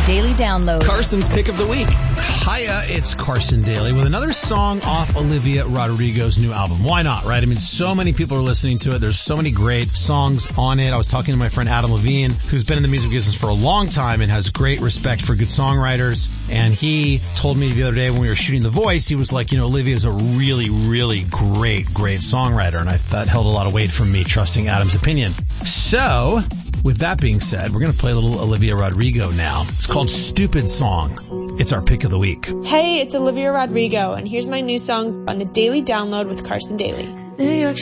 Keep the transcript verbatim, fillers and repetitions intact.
Daily Download. Carson's Pick of the Week. Hiya, it's Carson Daly with another song off Olivia Rodrigo's new album. Why not, right? I mean, so many people are listening to it. There's so many great songs on it. I was talking to my friend Adam Levine, who's been in the music business for a long time and has great respect for good songwriters. And he told me the other day when we were shooting The Voice, he was like, you know, Olivia's a really, really great, great songwriter. And I that held a lot of weight from me trusting Adam's opinion. So, with that being said, we're going to play a little Olivia Rodrigo now. It's called Stupid Song. It's our pick of the week. Hey, it's Olivia Rodrigo, and here's my new song on the Daily Download with Carson Daly. New York